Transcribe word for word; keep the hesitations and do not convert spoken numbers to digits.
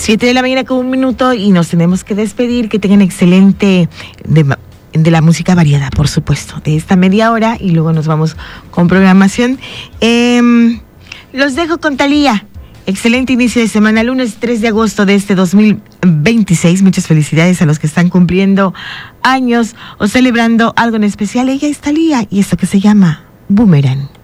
Siete de la mañana con un minuto y nos tenemos que despedir. Que tengan excelente de, de la música variada, por supuesto, de esta media hora, y luego nos vamos con programación. Eh, los dejo con Thalía. Excelente inicio de semana, lunes tres de agosto de este dos mil veintiséis. Muchas felicidades a los que están cumpliendo años o celebrando algo en especial. Ella es Thalía y esto que se llama Boomerang.